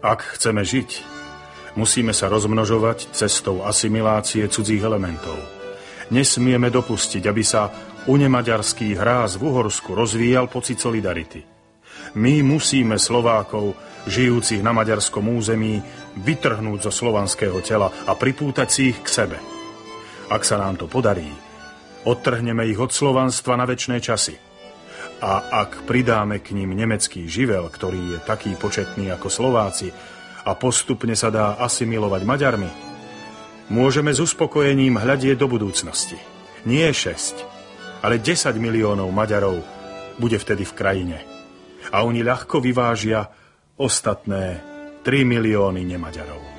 Ak chceme žiť, musíme sa rozmnožovať cestou asimilácie cudzích elementov. Nesmieme dopustiť, aby sa unemaďarský hráz v Uhorsku rozvíjal pocit solidarity. My musíme Slovákov, žijúcich na maďarskom území, vytrhnúť zo slovanského tela a pripútať si ich k sebe. Ak sa nám to podarí, odtrhneme ich od slovanstva na večné časy. A ak pridáme k ním nemecký živel, ktorý je taký početný ako Slováci a postupne sa dá asimilovať Maďarmi, môžeme s uspokojením hľadieť do budúcnosti. Nie 6, ale 10 miliónov Maďarov bude vtedy v krajine. A oni ľahko vyvážia ostatné 3 milióny nemaďarov.